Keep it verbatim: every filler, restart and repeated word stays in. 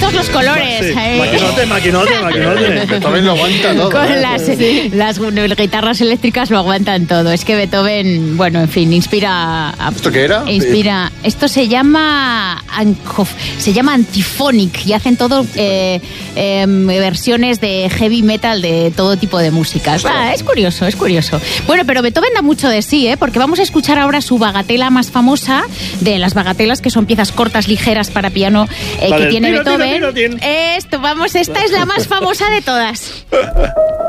todos los colores. Sí. Eh. Maquinote, maquinote, maquinote. Beethoven lo aguanta todo. Con ¿eh? las, las guitarras eléctricas lo aguantan todo. Es que Beethoven, bueno, en fin, inspira... A, ¿Esto qué era? Inspira... Esto se llama... Se llama Antiphonic y hacen todo eh, eh, versiones de heavy metal de todo tipo de música. Ah, es curioso, es curioso. Bueno, pero Beethoven da mucho de sí, ¿eh? Porque vamos a escuchar ahora su bagatela más famosa, de las bagatelas que son piezas cortas, ligeras para piano eh, Vale, que tiene tiro, tiro, Beethoven. tiro, tiro. Esto, vamos, esta es la más famosa de todas.